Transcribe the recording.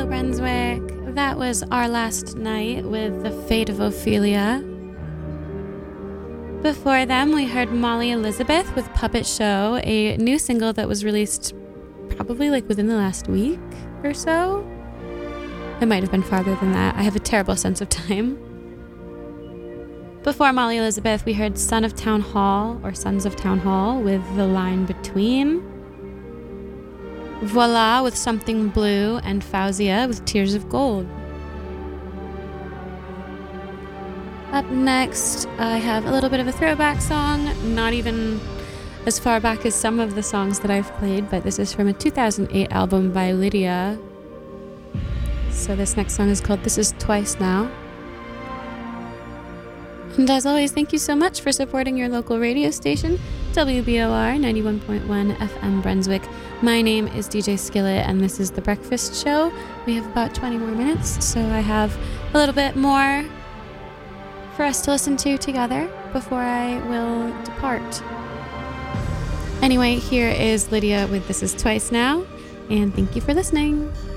Brunswick. That was Our Last Night with The Fate of Ophelia. Before them, we heard Molly Elizabeth with Puppet Show, a new single that was released probably like within the last week or so. It might have been farther than that. I have a terrible sense of time. Before Molly Elizabeth, we heard Son of Town Hall, or Sons of Town Hall, with The Line Between. Voila with Something Blue, and Fauzia with Tears of Gold. Up next, I have a little bit of a throwback song, not even as far back as some of the songs that I've played, but this is from a 2008 album by Lydia. So this next song is called This Is Twice Now. And as always, thank you so much for supporting your local radio station, WBOR 91.1 FM Brunswick. My name is DJ Skillet, and this is The Breakfast Show. We have about 20 more minutes, so I have a little bit more for us to listen to together before I will depart. Anyway, here is Lydia with This Is Twice Now, and thank you for listening.